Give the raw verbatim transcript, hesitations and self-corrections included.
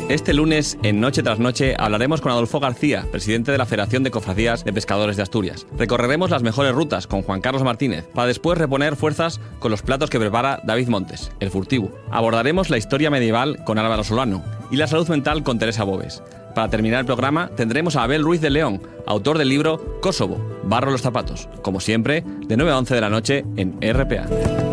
Este lunes, en Noche tras Noche, hablaremos con Adolfo García, presidente de la Federación de Cofradías de Pescadores de Asturias. Recorreremos las mejores rutas con Juan Carlos Martínez, para después reponer fuerzas con los platos que prepara David Montes, el furtivo. Abordaremos la historia medieval con Álvaro Solano y la salud mental con Teresa Bobes. Para terminar el programa, tendremos a Abel Ruiz de León, autor del libro Kosovo, Barro los zapatos. Como siempre, de nueve a once de la noche en R P A.